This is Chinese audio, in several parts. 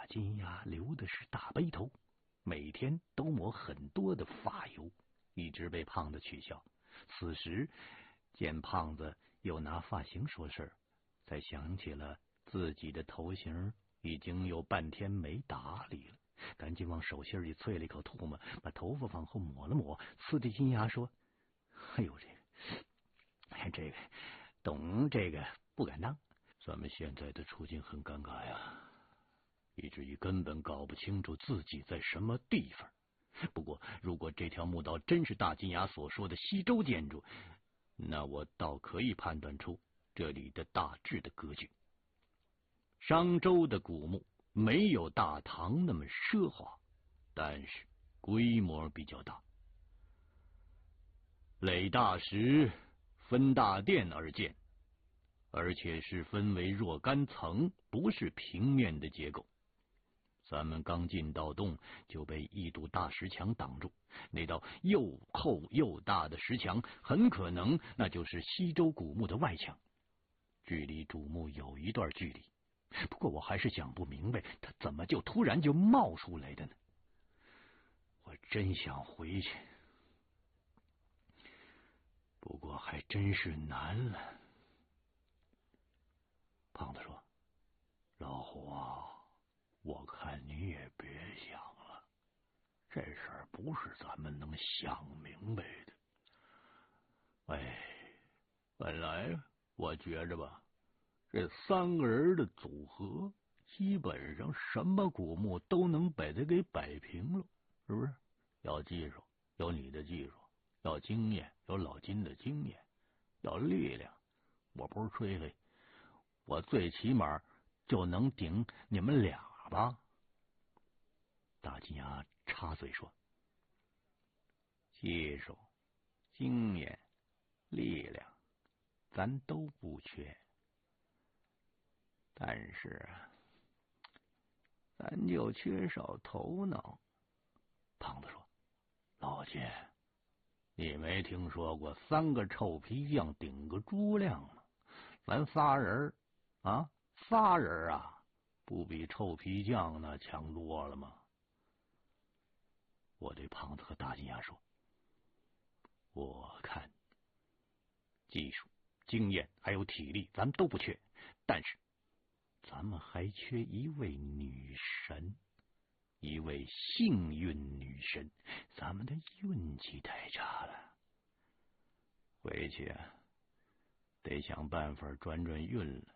大金牙留的是大背头，每天都抹很多的发油，一直被胖子取笑。此时见胖子又拿发型说事儿，才想起了自己的头型已经有半天没打理了，赶紧往手心里啐了一口唾沫，把头发往后抹了抹，呲着金牙说：“哎呦，这个懂这个不敢当。咱们现在的处境很尴尬呀，以至于根本搞不清楚自己在什么地方。不过，如果这条墓道真是大金牙所说的西周建筑，那我倒可以判断出这里的大致的格局。商周的古墓没有大唐那么奢华，但是规模比较大，垒大石，分大殿而建，而且是分为若干层，不是平面的结构。咱们刚进盗洞就被一堵大石墙挡住，那道又厚又大的石墙很可能那就是西周古墓的外墙，距离主墓有一段距离。不过我还是想不明白，它怎么就突然就冒出来的呢？我真想回去，不过还真是难了。胖子说：“老胡啊，我看你也别想了，这事儿不是咱们能想明白的。本来我觉着吧，这三个人的组合，基本上什么古墓都能把它给摆平了，是不是？要技术，有你的技术；要经验，有老金的经验；要力量，我不是吹吹，我最起码就能顶你们俩吧。”大金牙插嘴说：“技术、经验、力量，咱都不缺，但是咱就缺少头脑。”胖子说：“老金，你没听说过三个臭皮匠顶个猪量吗？咱仨人啊，不比臭皮匠那强多了吗？”我对胖子和大金牙说：“我看技术、经验还有体力咱们都不缺，但是咱们还缺一位女神，一位幸运女神，咱们的运气太差了。回去啊，得想办法转转运了。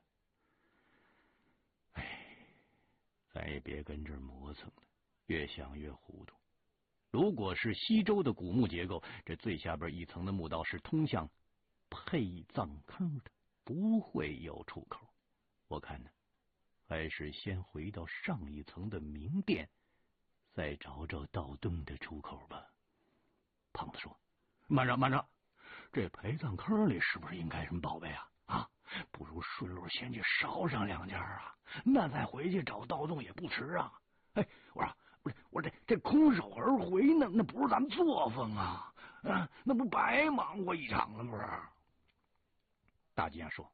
咱也别跟这儿磨蹭了，越想越糊涂。如果是西周的古墓结构，这最下边一层的墓道是通向配葬坑的，不会有出口。我看呢，还是先回到上一层的明殿，再找找盗洞的出口吧。”胖子说：“慢着，这陪葬坑里是不是应该什么宝贝啊？不如顺路先去烧上2件啊，那再回去找盗洞也不迟啊。我说这空手而回，那不是咱们作风啊！那不白忙活一场了不是？”大金牙说：“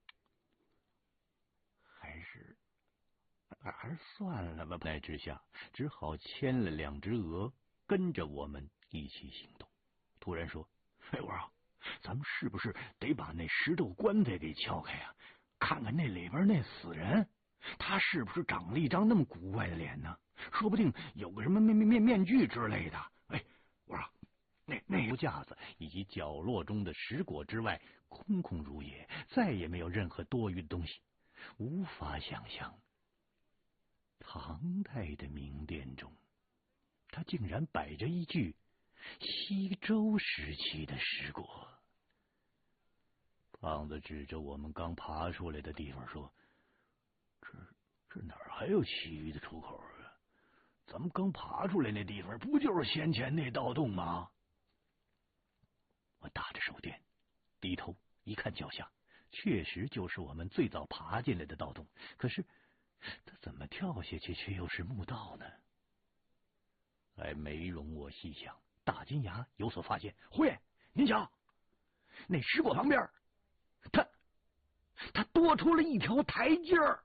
还是算了吧。”无奈之下，只好牵了2只鹅，跟着我们一起行动。突然说：“我说咱们是不是得把那石头棺材给撬开呀？看看那里边那死人，他是不是长了一张那么古怪的脸呢？说不定有个什么面具之类的。”我说那个架子以及角落中的石椁之外，空空如也，再也没有任何多余的东西。无法想象，唐代的明殿中，他竟然摆着一具西周时期的石椁。胖子指着我们刚爬出来的地方说：“这哪儿还有其余的出口啊？咱们刚爬出来那地方，不就是先前那盗洞吗？”我打着手电，低头一看脚下，确实就是我们最早爬进来的盗洞。可是它怎么跳下去却又是墓道呢？还没容我细想，大金牙有所发现：“胡爷，您瞧，那石椁旁边，它多出了一条台阶儿。”